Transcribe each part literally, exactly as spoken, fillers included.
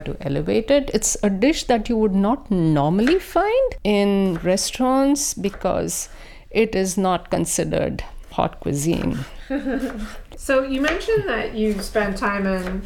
to elevate it. It's a dish that you would not normally find in restaurants because it is not considered hot cuisine. So you mentioned that you spent time in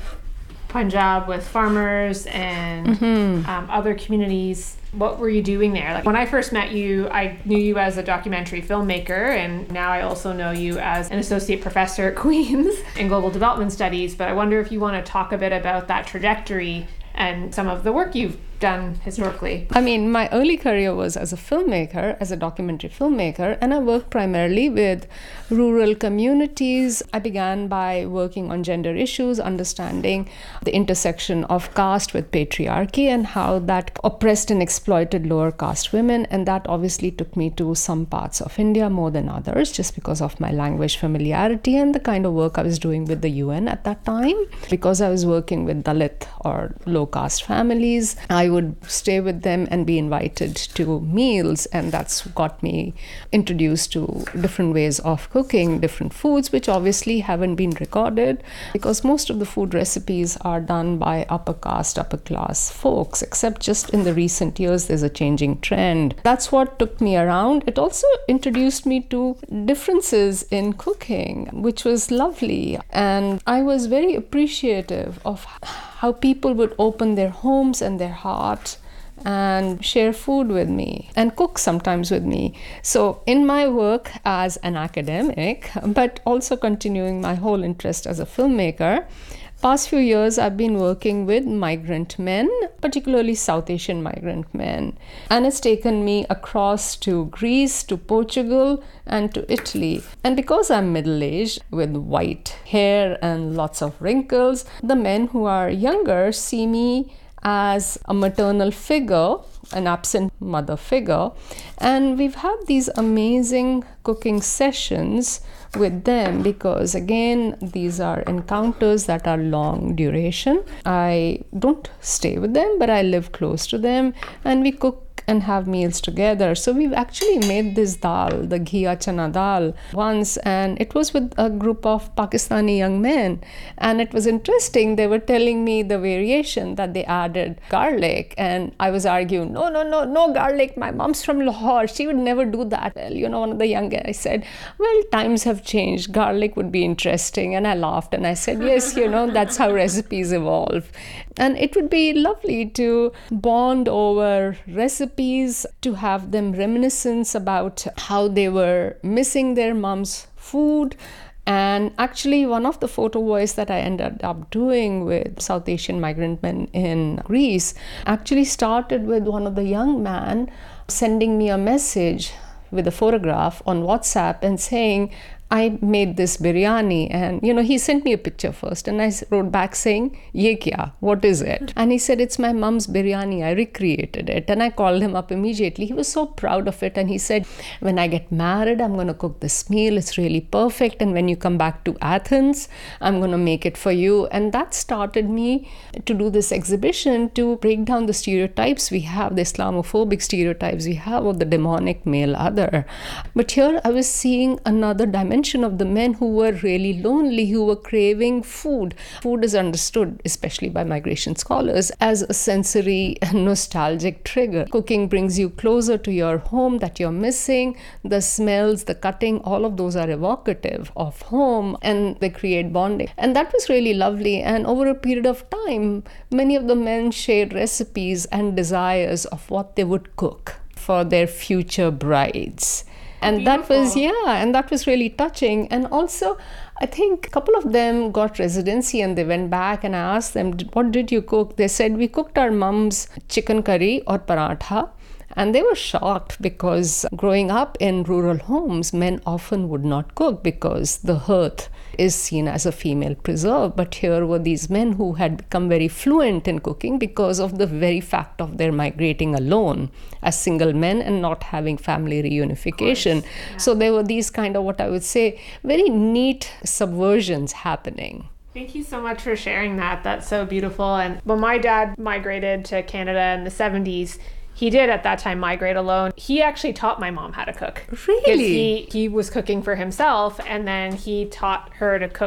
Punjab with farmers and mm-hmm. um, other communities. What were you doing there? Like when I first met you, I knew you as a documentary filmmaker, and now I also know you as an associate professor at Queen's in global development studies. But I wonder if you want to talk a bit about that trajectory and some of the work you've done historically. I mean, my early career was as a filmmaker, as a documentary filmmaker, and I worked primarily with rural communities. I began by working on gender issues, understanding the intersection of caste with patriarchy and how that oppressed and exploited lower caste women. And that obviously took me to some parts of India more than others, just because of my language familiarity and the kind of work I was doing with the U N at that time. Because I was working with Dalit or low caste families, I would stay with them and be invited to meals, and that's got me introduced to different ways of cooking, different foods, which obviously haven't been recorded because most of the food recipes are done by upper caste, upper class folks, except just in the recent years there's a changing trend. That's what took me around. It also introduced me to differences in cooking, which was lovely, and I was very appreciative of how people would open their homes and their heart and share food with me and cook sometimes with me. So in my work as an academic, but also continuing my whole interest as a filmmaker, past few years I've been working with migrant men, particularly South Asian migrant men. And it's taken me across to Greece, to Portugal, and to Italy. And because I'm middle-aged with white hair and lots of wrinkles, the men who are younger see me as a maternal figure, an absent mother figure. And we've had these amazing cooking sessions with them because, again, these are encounters that are long duration. I don't stay with them, but I live close to them, and we cook and have meals together. So we've actually made this dal, the ghiya chana dal, once, and it was with a group of Pakistani young men. And it was interesting. They were telling me the variation that they added garlic, and I was arguing, no, no, no, no garlic. My mom's from Lahore. She would never do that. Well, you know, one of the young guys said, well, times have changed. Garlic would be interesting. And I laughed and I said, yes, you know, that's how recipes evolve. And it would be lovely to bond over recipes, to have them reminiscence about how they were missing their mom's food. And actually, one of the photo voice that I ended up doing with South Asian migrant men in Greece actually started with one of the young men sending me a message with a photograph on WhatsApp and saying, I made this biryani, and you know, he sent me a picture first, and I wrote back saying, ye kya? What is it? And he said, it's my mom's biryani. I recreated it. And I called him up immediately. He was so proud of it, and he said, when I get married, I'm going to cook this meal. It's really perfect. And when you come back to Athens, I'm going to make it for you. And that started me to do this exhibition to break down the stereotypes we have, the Islamophobic stereotypes we have of the demonic male other. But here I was seeing another dimension of the men who were really lonely, who were craving food. Food is understood, especially by migration scholars, as a sensory nostalgic trigger. Cooking brings you closer to your home that you're missing. The smells, the cutting, all of those are evocative of home, and they create bonding. And that was really lovely. And over a period of time, many of the men shared recipes and desires of what they would cook for their future brides. And Beautiful. that was, yeah, and that was really touching. And also, I think a couple of them got residency and they went back, and I asked them, what did you cook? They said, we cooked our mom's chicken curry or paratha. And they were shocked because growing up in rural homes, men often would not cook because the hearth is seen as a female preserve. But here were these men who had become very fluent in cooking because of the very fact of their migrating alone as single men and not having family reunification. Yeah. So there were these kind of, what I would say, very neat subversions happening. Thank you so much for sharing that. That's so beautiful. And when my dad migrated to Canada in the seventies, he did at that time migrate alone. He actually taught my mom how to cook. Really? He, he was cooking for himself, and then he taught her to cook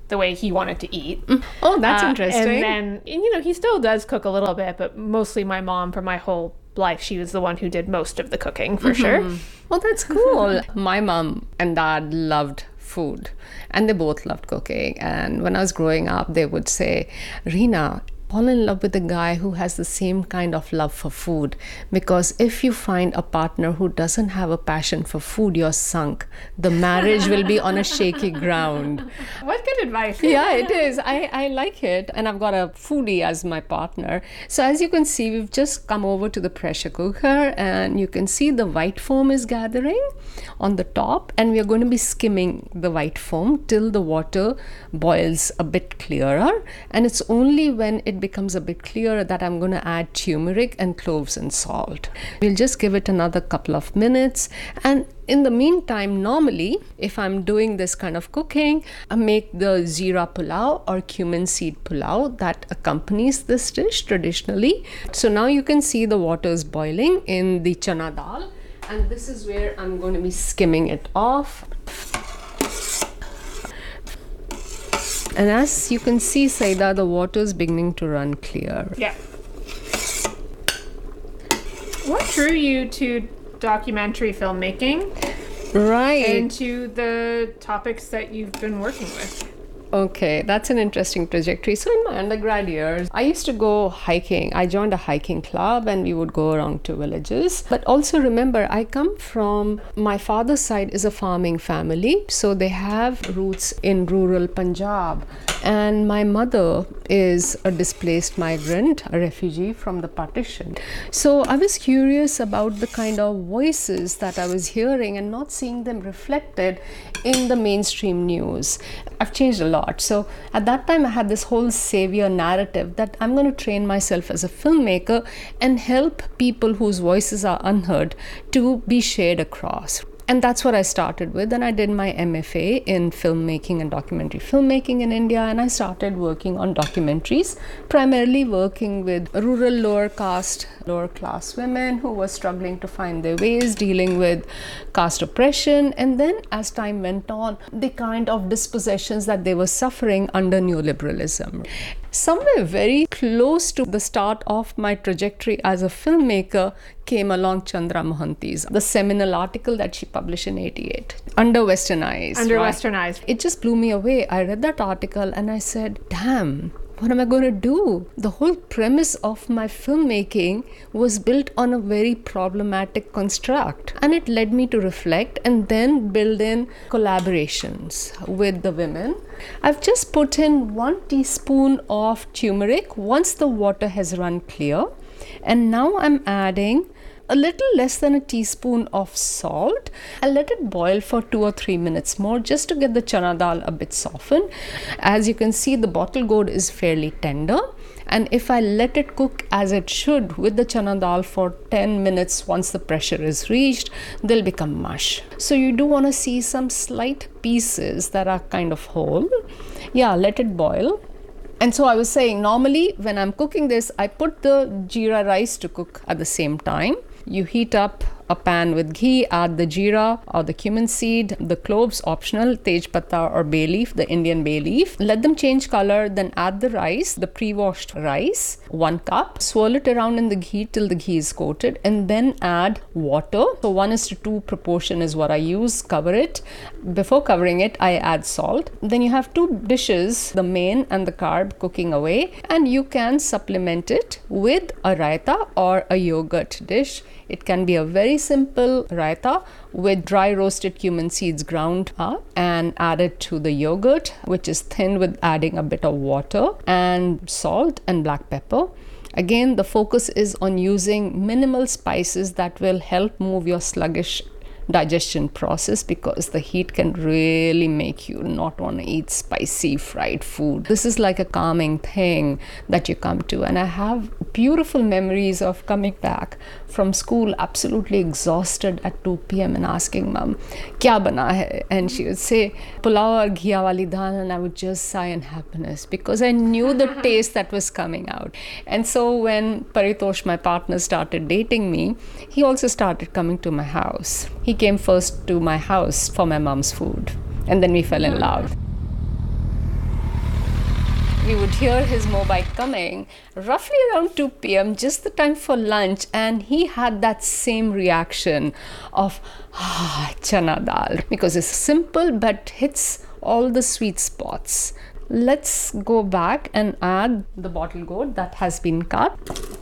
the way he wanted to eat. Oh, that's Uh, interesting. And then, and, you know, he still does cook a little bit, but mostly my mom, for my whole life, she was the one who did most of the cooking, for sure. Oh, that's cool. My mom and dad loved food, and they both loved cooking. And when I was growing up, they would say, Reena, fall in love with a guy who has the same kind of love for food, because if you find a partner who doesn't have a passion for food, you're sunk. The marriage will be on a shaky ground. What good advice. Yeah, it is. I, I like it. And I've got a foodie as my partner. So as you can see, we've just come over to the pressure cooker, and you can see the white foam is gathering on the top, and we are going to be skimming the white foam till the water boils a bit clearer. And it's only when it becomes a bit clearer that I'm going to add turmeric and cloves and salt. We'll just give it another couple of minutes. And in the meantime, normally, if I'm doing this kind of cooking, I make the jeera pulao or cumin seed pulao that accompanies this dish traditionally. So now you can see the water is boiling in the chana dal, and this is where I'm going to be skimming it off. And as you can see, Saida, the water is beginning to run clear. Yeah. What drew you to documentary filmmaking Right. and to the topics that you've been working with? Okay, that's an interesting trajectory. So in my undergrad years, I used to go hiking. I joined a hiking club and we would go around to villages. But also remember, I come from, my father's side is a farming family. So they have roots in rural Punjab. And my mother is a displaced migrant, a refugee from the partition. So I was curious about the kind of voices that I was hearing and not seeing them reflected in the mainstream news. I've changed a lot. So at that time, I had this whole savior narrative that I'm going to train myself as a filmmaker and help people whose voices are unheard to be shared across. And that's what I started with. And I did my M F A in filmmaking and documentary filmmaking in India. And I started working on documentaries, primarily working with rural lower caste, lower class women who were struggling to find their ways, dealing with caste oppression. And then as time went on, the kind of dispossessions that they were suffering under neoliberalism. Somewhere very close to the start of my trajectory as a filmmaker came along Chandra Mohanty's, the seminal article that she published in eighty-eight, Under Western Eyes. Under right? Western Eyes. It just blew me away. I read that article and I said, damn, what am I going to do? The whole premise of my filmmaking was built on a very problematic construct. And it led me to reflect and then build in collaborations with the women. I've just put in one teaspoon of turmeric once the water has run clear. And now I'm adding a little less than a teaspoon of salt. I'll let it boil for two or three minutes more just to get the chana dal a bit softened. As you can see, the bottle gourd is fairly tender. And if I let it cook as it should with the chana dal for ten minutes, once the pressure is reached, they'll become mush. So you do want to see some slight pieces that are kind of whole. Yeah, let it boil. And so I was saying, normally when I'm cooking this, I put the jeera rice to cook at the same time. You heat up a pan with ghee, add the jeera or the cumin seed, the cloves optional, tej patta or bay leaf, the Indian bay leaf. Let them change color, then add the rice, the pre-washed rice, one cup. Swirl it around in the ghee till the ghee is coated, and then add water. So one is to two proportion is what I use. Cover it. Before covering it, I add salt. Then you have two dishes, the main and the carb, cooking away, and you can supplement it with a raita or a yogurt dish. It can be a very simple raita with dry roasted cumin seeds ground up and added to the yogurt, which is thinned with adding a bit of water and salt and black pepper. Again, the focus is on using minimal spices that will help move your sluggish digestion process, because the heat can really make you not want to eat spicy fried food. This is like a calming thing that you come to. And I have beautiful memories of coming back from school absolutely exhausted at two p.m. and asking mom, kya bana hai? And she would say, pulao aur ghiya wali dal, and I would just sigh in happiness because I knew the taste that was coming out. And so when Paritosh, my partner, started dating me, he also started coming to my house. He came first to my house for my mom's food, and then we fell in love. we would hear his motorbike coming roughly around two p.m., just the time for lunch, and he had that same reaction of ah, chana dal, because it's simple but hits all the sweet spots. Let's go back and add the bottle gourd that has been cut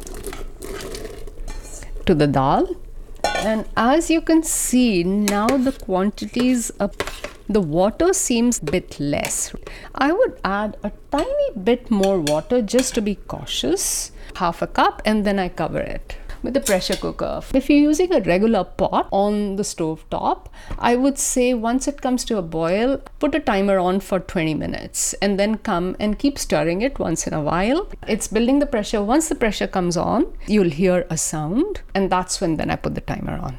to the dal. And as you can see, now the quantities of the water seems a bit less. I would add a tiny bit more water just to be cautious, half a cup, and then I cover it with the pressure cooker. If you're using a regular pot on the stove top, I would say once it comes to a boil, put a timer on for twenty minutes and then come and keep stirring it once in a while. It's building the pressure. Once the pressure comes on, you'll hear a sound, and that's when then I put the timer on.